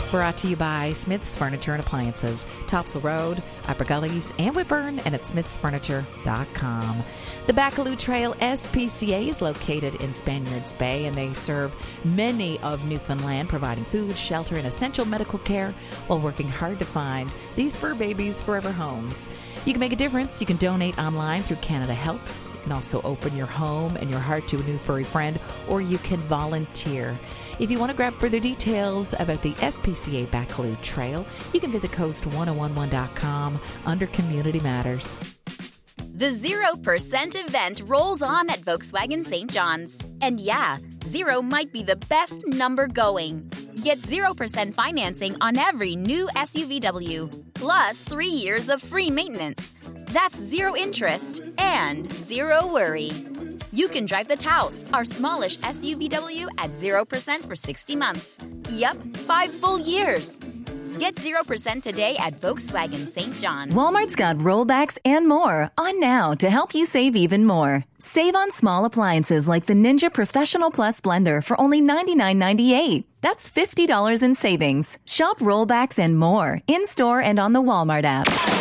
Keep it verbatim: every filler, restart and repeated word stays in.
Brought to you by Smith's Furniture and Appliances, Topsail Road, Upper Gullies, and Whitburn, and at smiths furniture dot com. The Bacaloo Trail S P C A is located in Spaniards Bay, and they serve many of Newfoundland, providing food, shelter, and essential medical care while working hard to find these fur babies forever homes. You can make a difference. You can donate online through Canada Helps. You can also open your home and your heart to a new furry friend, or you can volunteer. If you want to grab further details about the S P C A Bacaloo Trail, you can visit coast ten eleven dot com under Community Matters. The zero percent event rolls on at Volkswagen Saint John's. And yeah, zero might be the best number going. Get zero percent financing on every new S U V W, plus three years of free maintenance. That's zero interest and zero worry. You can drive the Taos, our smallish S U V W, at zero percent for sixty months. Yup, five full years. Get zero percent today at Volkswagen Saint John. Walmart's got rollbacks and more on now to help you save even more. Save on small appliances like the Ninja Professional Plus blender for only ninety-nine ninety-eight. That's fifty dollars in savings. Shop rollbacks and more in-store and on the Walmart app.